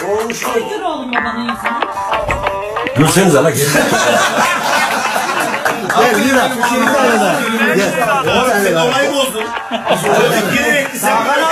Gül oğlum babanın yüzüne. Gülsenize la gel. Gel Lina. Bir tane daha. Gel. Olayı bozdun. Sen